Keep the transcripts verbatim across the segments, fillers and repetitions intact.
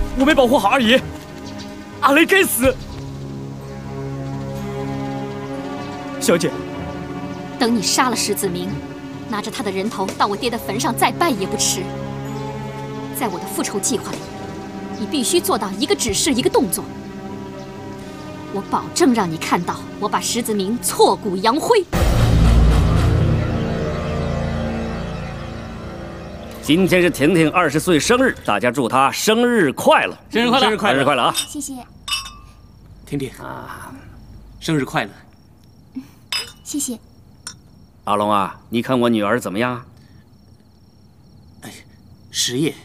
我没保护好二爷，阿雷该死。小姐， 等你杀了石子明，拿着他的人头到我爹的坟上再拜也不迟。在我的复仇计划里，你必须做到一个指示一个动作。我保证让你看到我把石子明挫骨扬灰。 今天是婷婷二十岁生日，大家祝她生日快乐！ 生日快乐！ 生日快乐！生日快乐啊！ 谢谢， 婷婷啊，生日快乐！ 谢谢。 阿龙啊，你看我女儿怎么样？ 哎，石爷。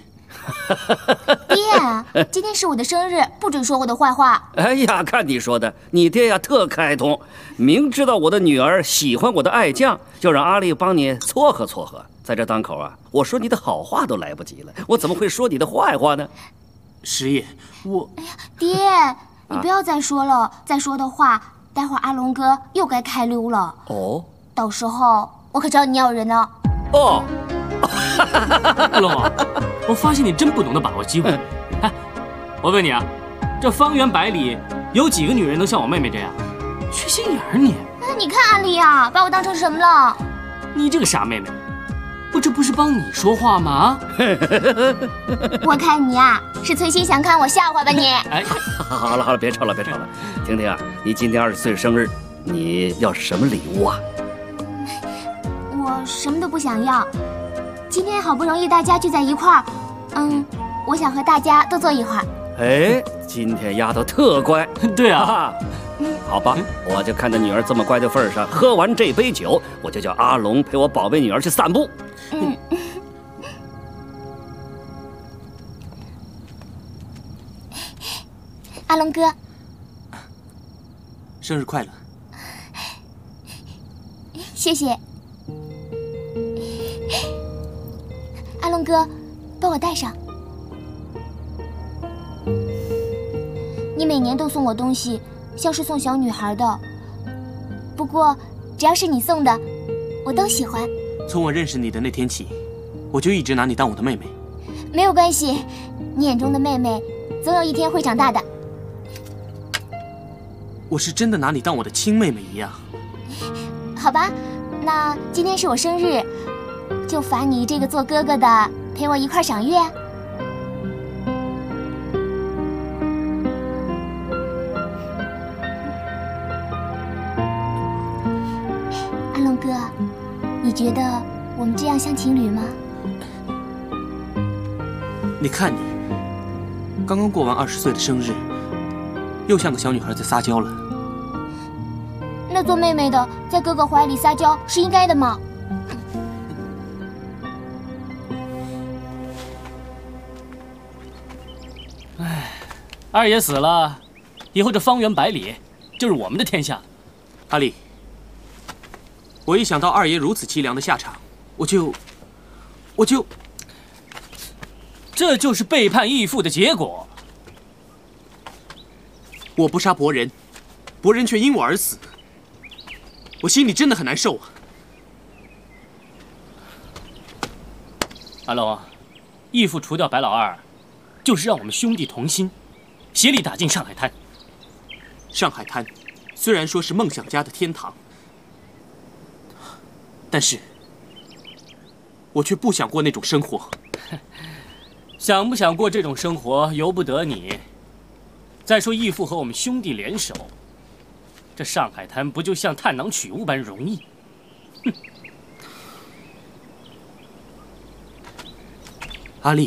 爹，今天是我的生日，不准说我的坏话。 哎呀，看你说的，你爹呀特开通，明知道我的女儿喜欢我的爱将，就让阿丽帮你撮合撮合。在这当口啊，我说你的好话都来不及了，我怎么会说你的坏话呢？ 石爷，我…… 哎呀，爹，你不要再说了，再说的话，待会儿阿龙哥又该开溜了。 哦， 到时候我可找你要人呢。 哦。 阿龙啊，我发现你真不懂得把握机会。哎，我问你啊，这方圆百里有几个女人能像我妹妹这样缺心眼儿？你， 哎，你看阿丽啊，把我当成什么了？ 你这个傻妹妹，我这不是帮你说话吗？ 我看你啊，是存心想看我笑话吧你？ 哎，好了好了，别吵了别吵了。婷婷啊，你今天二十岁生日，你要什么礼物啊？ 我什么都不想要。今天好不容易大家聚在一块儿，嗯，我想和大家多坐一会儿。 哎，今天丫头特乖。 对啊， 好吧，我就看在女儿这么乖的份上，喝完这杯酒，我就叫阿龙陪我宝贝女儿去散步。 嗯。阿龙哥， 生日快乐！ 谢谢。阿龙哥，帮我带上。你每年都送我东西，像是送小女孩的。不过，只要是你送的，我都喜欢。 从我认识你的那天起，我就一直拿你当我的妹妹。 没有关系，你眼中的妹妹，总有一天会长大的。 我是真的拿你当我的亲妹妹一样。 好吧，那今天是我生日。就罚你这个做哥哥的陪我一块赏月。阿龙哥，你觉得我们这样像情侣吗？ 你看你，刚刚过完二十岁的生日，又像个小女孩在撒娇了。 那做妹妹的在哥哥怀里撒娇是应该的吗？ 唉，二爷死了，以后这方圆百里就是我们的天下了。阿丽，我一想到二爷如此凄凉的下场，我就，我就，这就是背叛义父的结果。我不杀伯仁，伯仁却因我而死，我心里真的很难受啊。阿龙，义父除掉白老二，就是让我们兄弟同心，协力打进上海滩。上海滩虽然说是梦想家的天堂，但是我却不想过那种生活。想不想过这种生活由不得你。再说义父和我们兄弟联手，这上海滩不就像探囊取物般容易？哼！阿丽，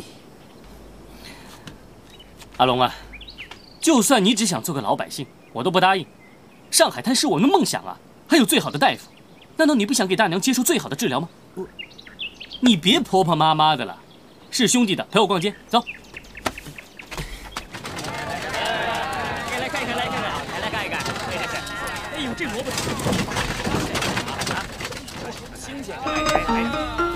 阿龙啊，就算你只想做个老百姓，我都不答应。上海滩是我们的梦想啊，还有最好的大夫，难道你不想给大娘接受最好的治疗吗？我，你别婆婆妈妈的了，是兄弟的，陪我逛街，走。来看一看，来看看，来看一看，哎呦，这萝卜新鲜！哎呀！